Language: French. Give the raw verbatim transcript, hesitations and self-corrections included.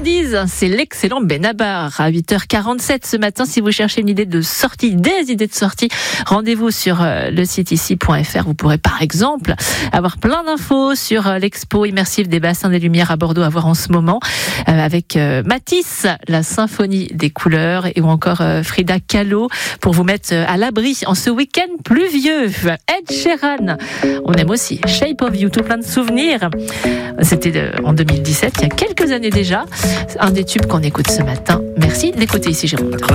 Oldies, c'est l'excellent Benabar à huit heures quarante-sept ce matin. Si vous cherchez une idée de sortie, des idées de sortie, rendez-vous sur le site ici point f r. Vous pourrez par exemple avoir plein d'infos sur l'expo immersive des bassins des Lumières à Bordeaux à voir en ce moment avec Matisse, la symphonie des couleurs, et ou encore Frida Kahlo pour vous mettre à l'abri en ce week-end pluvieux. Ed Sheeran, on aime aussi Shape of You, tout plein de souvenirs. C'était en deux mille dix-sept, il y a quelques années déjà. Un des tubes qu'on écoute ce matin. Merci d'écouter ici Jérôme.